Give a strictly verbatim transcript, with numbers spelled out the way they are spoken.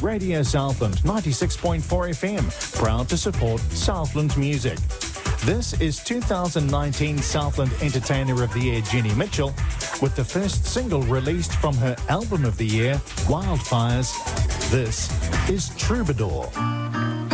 Radio Southland ninety-six point four F M, proud to support Southland music. This is two thousand nineteen Southland Entertainer of the Year Jenny Mitchell, with the first single released from her Album of the Year, Wildfires. This is Troubadour.